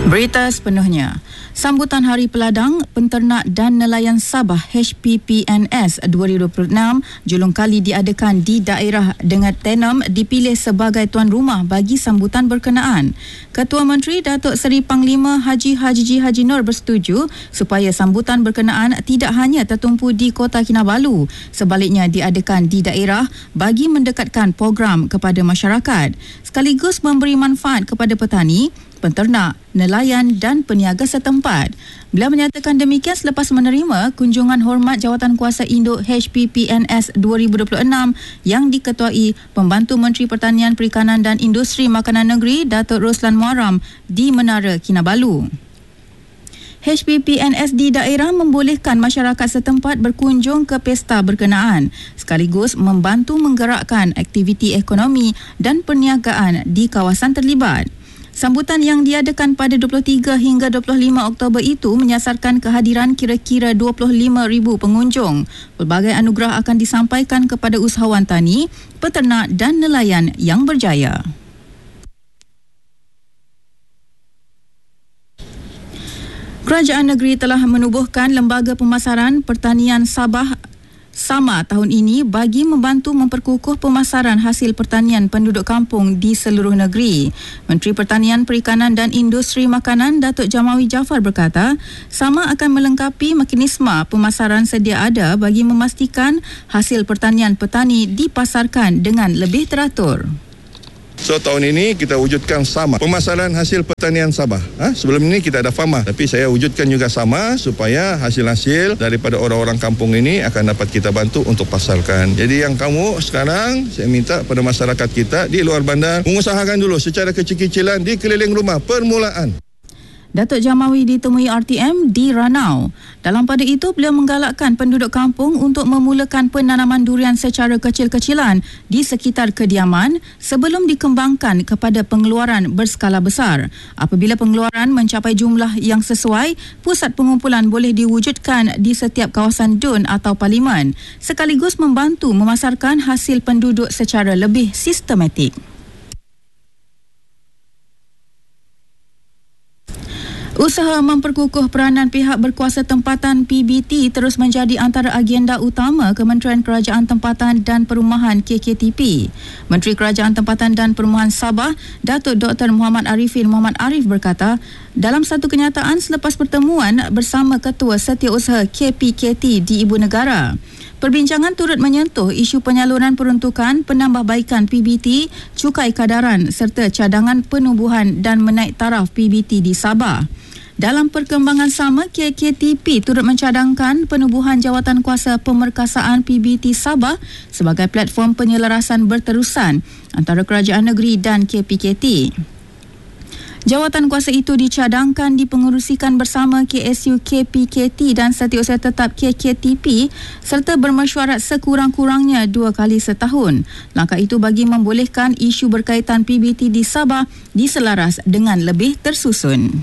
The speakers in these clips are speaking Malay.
Berita sepenuhnya. Sambutan Hari Peladang, Penternak dan Nelayan Sabah HPPNS 2026 julung kali diadakan di daerah dengan Tenom dipilih sebagai tuan rumah bagi sambutan berkenaan. Ketua Menteri Datuk Seri Panglima Haji Haji Nur bersetuju supaya sambutan berkenaan tidak hanya tertumpu di Kota Kinabalu, sebaliknya diadakan di daerah bagi mendekatkan program kepada masyarakat sekaligus memberi manfaat kepada petani, penternak, nelayan dan peniaga setempat. Beliau menyatakan demikian selepas menerima kunjungan hormat Jawatankuasa Induk HPPNS 2026 yang diketuai Pembantu Menteri Pertanian, Perikanan dan Industri Makanan Negeri Datuk Roslan Muaram di Menara Kinabalu. HPPNS di daerah membolehkan masyarakat setempat berkunjung ke pesta berkenaan sekaligus membantu menggerakkan aktiviti ekonomi dan perniagaan di kawasan terlibat. Sambutan yang diadakan pada 23 hingga 25 Oktober itu menyasarkan kehadiran kira-kira 25,000 pengunjung. Pelbagai anugerah akan disampaikan kepada usahawan tani, peternak dan nelayan yang berjaya. Kerajaan negeri telah menubuhkan Lembaga Pemasaran Pertanian Sabah SAMA tahun ini bagi membantu memperkukuh pemasaran hasil pertanian penduduk kampung di seluruh negeri. Menteri Pertanian, Perikanan dan Industri Makanan Datuk Jamawi Jaafar berkata, SAMA akan melengkapi mekanisme pemasaran sedia ada bagi memastikan hasil pertanian petani dipasarkan dengan lebih teratur. So tahun ini kita wujudkan SAMA, Pemasaran Hasil Pertanian Sabah. Sebelum ini kita ada FAMA, tapi saya wujudkan juga SAMA supaya hasil-hasil daripada orang-orang kampung ini akan dapat kita bantu untuk pasarkan. Jadi yang kamu sekarang, saya minta pada masyarakat kita di luar bandar, mengusahakan dulu secara kecil-kecilan di keliling rumah, permulaan. Datuk Jamawi ditemui RTM di Ranau. Dalam pada itu, beliau menggalakkan penduduk kampung untuk memulakan penanaman durian secara kecil-kecilan di sekitar kediaman sebelum dikembangkan kepada pengeluaran berskala besar. Apabila pengeluaran mencapai jumlah yang sesuai, pusat pengumpulan boleh diwujudkan di setiap kawasan DUN atau parlimen, sekaligus membantu memasarkan hasil penduduk secara lebih sistematik. Usaha memperkukuh peranan pihak berkuasa tempatan PBT terus menjadi antara agenda utama Kementerian Kerajaan Tempatan dan Perumahan KKTP. Menteri Kerajaan Tempatan dan Perumahan Sabah, Datuk Dr. Muhammad Arifin Muhammad Arif berkata, dalam satu kenyataan selepas pertemuan bersama Ketua Setiausaha KPKT di Ibu Negara. Perbincangan turut menyentuh isu penyaluran peruntukan, penambahbaikan PBT, cukai kadaran serta cadangan penubuhan dan menaik taraf PBT di Sabah. Dalam perkembangan sama, KKTP turut mencadangkan penubuhan Jawatankuasa Pemerkasaan PBT Sabah sebagai platform penyelarasan berterusan antara kerajaan negeri dan KPKT. Jawatankuasa itu dicadangkan dipengerusikan bersama KSU KPKT dan Setiausaha Tetap KKTP serta bermesyuarat sekurang-kurangnya 2 kali setahun. Langkah itu bagi membolehkan isu berkaitan PBT di Sabah diselaras dengan lebih tersusun.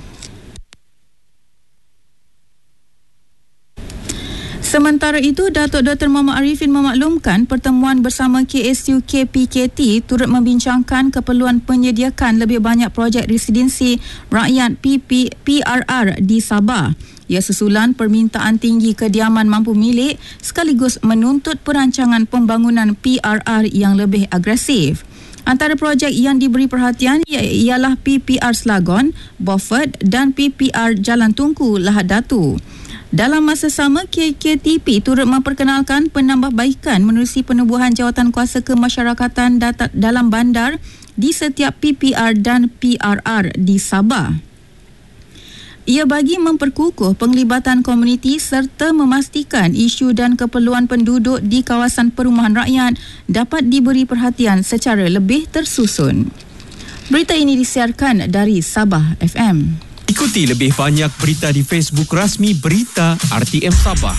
Sementara itu, Datuk Dr. Muhammad Arifin memaklumkan pertemuan bersama KSU KPKT turut membincangkan keperluan penyediakan lebih banyak projek residensi rakyat PRR di Sabah. Ia susulan permintaan tinggi kediaman mampu milik sekaligus menuntut perancangan pembangunan PRR yang lebih agresif. Antara projek yang diberi perhatian ialah PPR Slagon, Beaufort dan PPR Jalan Tunku, Lahad Datu. Dalam masa sama, KKTP turut memperkenalkan penambahbaikan menerusi penubuhan jawatankuasa kemasyarakatan dalam bandar di setiap PPR dan PRR di Sabah. Ia bagi memperkukuh penglibatan komuniti serta memastikan isu dan keperluan penduduk di kawasan perumahan rakyat dapat diberi perhatian secara lebih tersusun. Berita ini disiarkan dari Sabah FM. Ikuti lebih banyak berita di Facebook rasmi Berita RTM Sabah.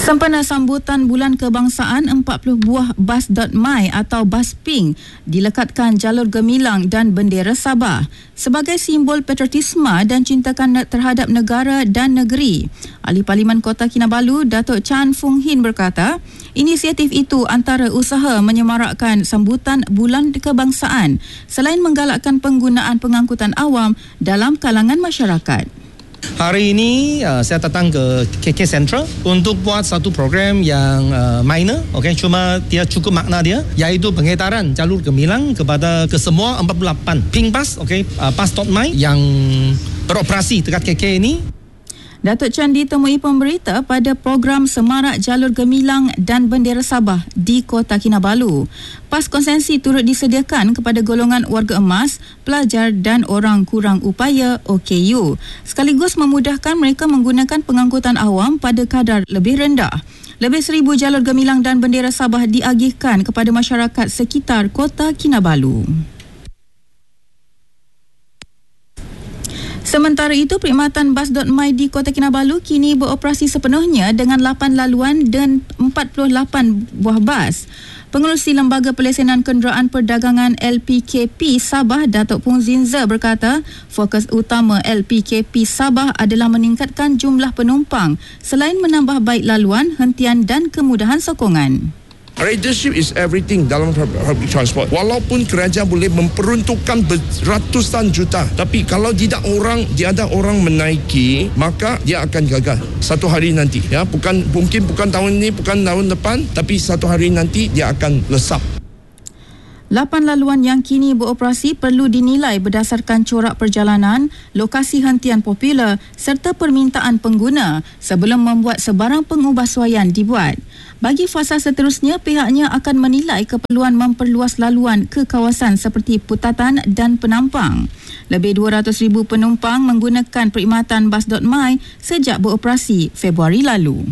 Sempena sambutan Bulan Kebangsaan, 40 buah bas.my atau bas pink dilekatkan jalur gemilang dan bendera Sabah sebagai simbol patriotisme dan cintakan terhadap negara dan negeri. Ahli Parlimen Kota Kinabalu, Datuk Chan Fung Hin berkata, inisiatif itu antara usaha menyemarakkan sambutan Bulan Kebangsaan selain menggalakkan penggunaan pengangkutan awam dalam kalangan masyarakat. Hari ini saya datang ke KK Central untuk buat satu program yang minor, cuma dia cukup makna dia, iaitu pengedaran jalur gemilang kepada kesemua 48 pink bus, bus.my yang beroperasi dekat KK ini. Datuk Chan ditemui pemberita pada program Semarak Jalur Gemilang dan Bendera Sabah di Kota Kinabalu. Pas konsensi turut disediakan kepada golongan warga emas, pelajar dan orang kurang upaya OKU, sekaligus memudahkan mereka menggunakan pengangkutan awam pada kadar lebih rendah. Lebih 1,000 jalur gemilang dan bendera Sabah diagihkan kepada masyarakat sekitar Kota Kinabalu. Sementara itu, perkhidmatan bas.my di Kota Kinabalu kini beroperasi sepenuhnya dengan 8 laluan dan 48 buah bas. Pengerusi Lembaga Pelesenan Kenderaan Perdagangan LPKP Sabah, Datuk Pung Zinza berkata, fokus utama LPKP Sabah adalah meningkatkan jumlah penumpang selain menambah baik laluan, hentian dan kemudahan sokongan. Ridership is everything dalam public transport. Walaupun kerajaan boleh memperuntukkan beratusan juta, tapi kalau tidak ada orang menaiki, maka dia akan gagal satu hari nanti. Mungkin bukan tahun ini, bukan tahun depan, tapi satu hari nanti dia akan lesap. 8 laluan yang kini beroperasi perlu dinilai berdasarkan corak perjalanan, lokasi hentian popular serta permintaan pengguna sebelum membuat sebarang pengubahsuaian dibuat. Bagi fasa seterusnya, pihaknya akan menilai keperluan memperluas laluan ke kawasan seperti Putatan dan Penampang. Lebih 200,000 penumpang menggunakan perkhidmatan bas.my sejak beroperasi Februari lalu.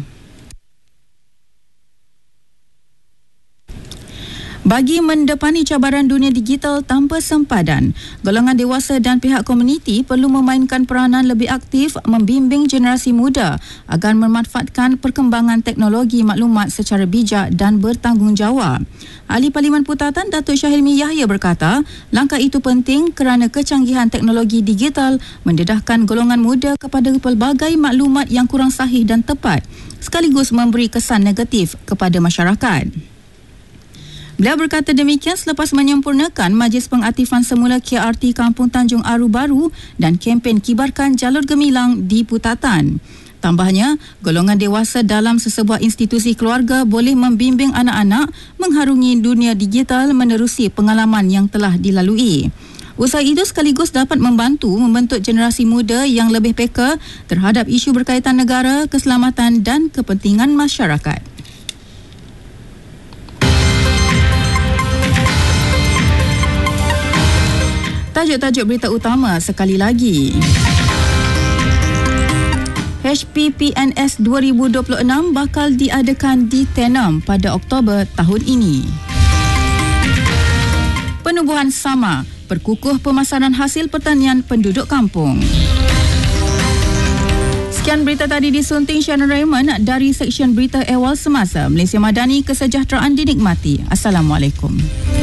Bagi mendepani cabaran dunia digital tanpa sempadan, golongan dewasa dan pihak komuniti perlu memainkan peranan lebih aktif membimbing generasi muda agar memanfaatkan perkembangan teknologi maklumat secara bijak dan bertanggungjawab. Ahli Parlimen Putatan Datuk Syahilmi Yahya berkata, langkah itu penting kerana kecanggihan teknologi digital mendedahkan golongan muda kepada pelbagai maklumat yang kurang sahih dan tepat, sekaligus memberi kesan negatif kepada masyarakat. Beliau berkata demikian selepas menyempurnakan majlis pengaktifan semula KRT Kampung Tanjung Aru Baru dan kempen Kibarkan Jalur Gemilang di Putatan. Tambahnya, golongan dewasa dalam sesebuah institusi keluarga boleh membimbing anak-anak mengharungi dunia digital menerusi pengalaman yang telah dilalui. Usaha itu sekaligus dapat membantu membentuk generasi muda yang lebih peka terhadap isu berkaitan negara, keselamatan dan kepentingan masyarakat. Tajuk-tajuk berita utama sekali lagi. HPPNS 2026 bakal diadakan di Tenom pada Oktober tahun ini. Penubuhan sama, perkukuh pemasaran hasil pertanian penduduk kampung. Sekian berita tadi disunting Shannon Raymond dari Seksyen Berita Ehwal Semasa. Malaysia Madani, kesejahteraan dinikmati. Assalamualaikum.